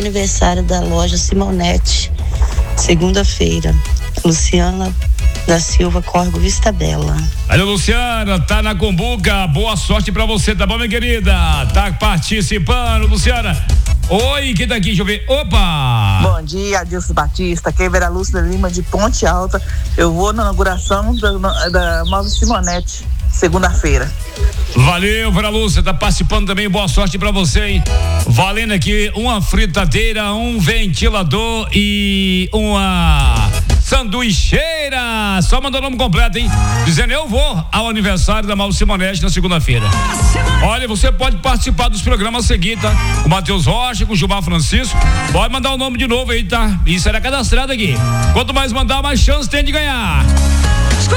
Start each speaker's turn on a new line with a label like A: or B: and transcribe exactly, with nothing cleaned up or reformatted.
A: aniversário da loja Simonete, segunda-feira. Luciana da Silva, Corgo Vista Bela.
B: Valeu, Luciana, tá na Cumbuca, boa sorte pra você, tá bom, minha querida? Tá participando, Luciana. Oi, quem tá aqui? Deixa eu ver. Opa!
C: Bom dia, Adilson Batista, aqui é Vera Lúcia Lima de Ponte Alta. Eu vou na inauguração da, da Nova Simonete, segunda-feira.
B: Valeu, Vera Lúcia, tá participando também, boa sorte pra você, hein? Valendo aqui uma fritadeira, um ventilador e uma sanduicheira. Só mandou o nome completo, hein? Dizendo, eu vou ao aniversário da Mauro Simonete na segunda-feira. Olha, você pode participar dos programas seguintes, tá? Com o Matheus Rocha, com o Gilmar Francisco. Pode mandar o nome de novo aí, tá? E será cadastrado aqui. Quanto mais mandar, mais chance tem de ganhar.